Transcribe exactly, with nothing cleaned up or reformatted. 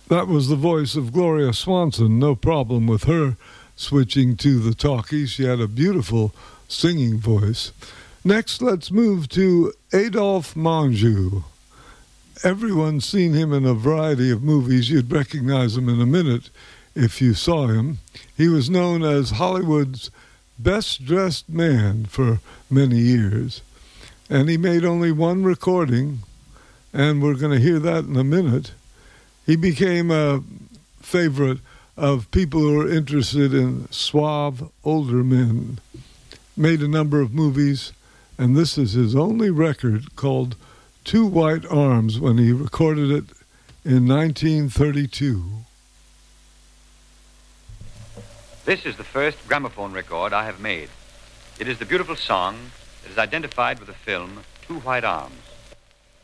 That was the voice of Gloria Swanson. No problem with her switching to the talkies. She had a beautiful singing voice. Next, let's move to Adolphe Menjou. Everyone's seen him in a variety of movies. You'd recognize him in a minute if you saw him. He was known as Hollywood's best-dressed man for many years. And he made only one recording, and we're going to hear that in a minute. He became a favorite of people who are interested in suave, older men. Made a number of movies, and this is his only record called Two White Arms when he recorded it in nineteen thirty-two. This is the first gramophone record I have made. It is the beautiful song that is identified with the film Two White Arms.